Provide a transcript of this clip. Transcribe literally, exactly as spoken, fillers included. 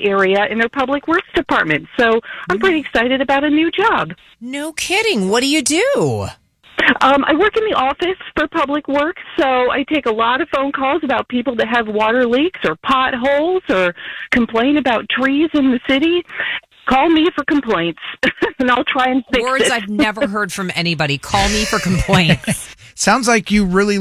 Bay Area in their public works department. So I'm pretty excited about a new job. No kidding. What do you do? Um, I work in the office for public works, so I take a lot of phone calls about people that have water leaks or potholes or complain about trees in the city. Call me for complaints, and I'll try and fix Words it. I've never heard from anybody. Call me for complaints. Sounds like you really